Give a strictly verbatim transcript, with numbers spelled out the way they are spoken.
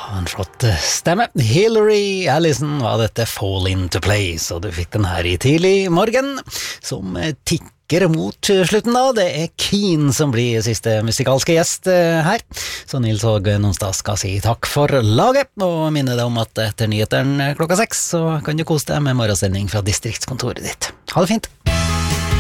en flott stemme. Hillary Allison var dette Fall Into Place, og du fikk den her i tidlig morgen, som tikker mot slutten da. Det er Keen som blir siste musikalske gjest her. Så Nils og Nonstad skal si takk for laget, og minne deg om at etter nyheteren klokka seks, så kan du kose deg med morgensending fra distriktskontoret ditt. Ha det fint!